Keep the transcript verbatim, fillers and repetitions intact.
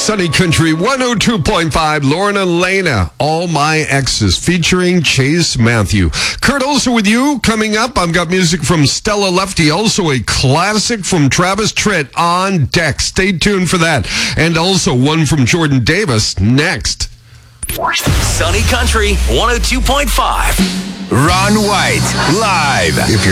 Sunny Country one oh two point five, Lorna Lena, All My Exes, featuring Chase Matthew. Kurt also with you. Coming up, I've got music from Stella Lefty, also a classic from Travis Tritt on deck. Stay tuned for that. And also one from Jordan Davis next. Sunny Country one oh two point five. Ron White, live. If you're